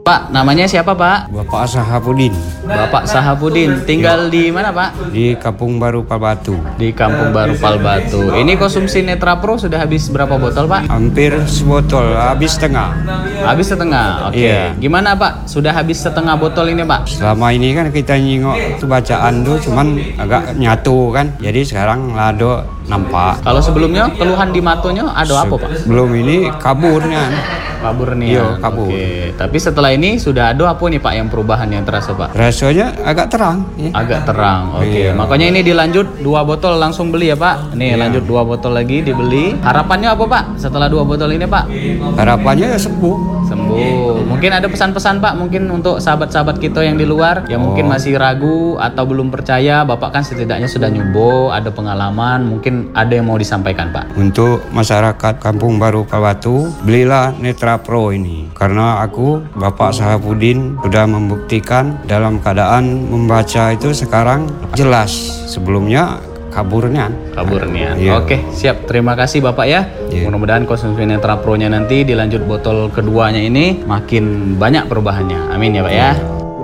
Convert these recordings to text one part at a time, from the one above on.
Pak, namanya siapa Pak? Bapak Sahabudin Bapak Sahabudin, tinggal di mana Pak? di Kampung Baru Palbatu. Di Kampung Baru Palbatu. Ini konsumsi Netra Pro sudah habis berapa botol Pak? Hampir sebotol, habis setengah. Habis setengah, oke. Iya. Gimana Pak? Sudah habis setengah botol ini Pak? Selama ini kan kita nyingok tuh bacaan tuh cuman agak nyatu kan. Jadi sekarang lado nampak. Kalau sebelumnya keluhan di matonya ada apa Pak? Belum ini kaburnya. Kabur nih Iya, ya. kabur. Oke. Tapi setelah ini sudah ada apa nih Pak yang perubahan yang terasa Pak? Rasanya agak terang. Ya. Agak terang. Oke. Iya. Makanya ini dilanjut 2 botol langsung beli ya Pak. Nih Iya. lanjut 2 botol lagi dibeli. Harapannya apa Pak? Setelah 2 botol ini Pak? Harapannya ya sembuh. Sembuh. Mungkin ada pesan-pesan Pak mungkin untuk sahabat-sahabat kita yang di luar yang mungkin masih ragu atau belum percaya. Bapak kan setidaknya sudah nyoba, ada pengalaman, mungkin ada yang mau disampaikan Pak. Untuk masyarakat Kampung Baru Palbatu, belilah Netra Pro ini. Karena aku, Bapak Sahabudin, sudah membuktikan dalam keadaan membaca itu sekarang jelas. Sebelumnya kaburnya. Iya. Oke, siap. Terima kasih Bapak ya. Iya. Mudah-mudahan konsumsi Netra Pro-nya nanti dilanjut botol keduanya ini makin banyak perubahannya. Amin ya Pak ya.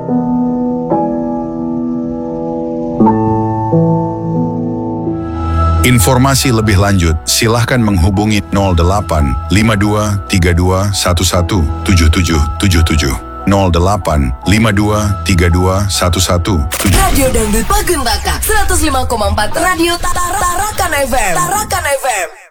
Informasi lebih lanjut, silahkan menghubungi 08 52 32 11 77 77 08 52 32 11 77. Radio Dangdut Pagun Baka 105,4 Radio Tarakan FM. Tarakan FM.